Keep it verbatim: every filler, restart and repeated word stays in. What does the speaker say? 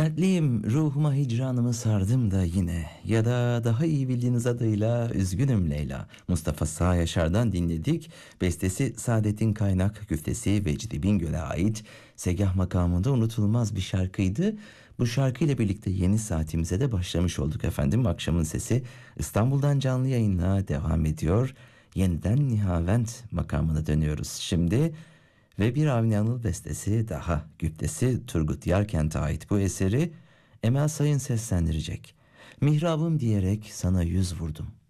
Dertliyim, ruhuma hicranımı sardım da yine. Ya da daha iyi bildiğiniz adıyla Üzgünüm Leyla. Mustafa Sağ Yaşar'dan dinledik. Bestesi Saadet'in Kaynak, güftesi Vecdi Bingöl'e ait Segah makamında unutulmaz bir şarkıydı. Bu şarkıyla birlikte yeni saatimize de başlamış olduk efendim. Akşamın Sesi İstanbul'dan canlı yayına devam ediyor. Yeniden Nihavent makamına dönüyoruz şimdi. Ve bir Avni Anıl bestesi daha, güftesi Turgut Yarkent'e ait bu eseri Emel Sayın seslendirecek. Mihrabım diyerek sana yüz vurdum.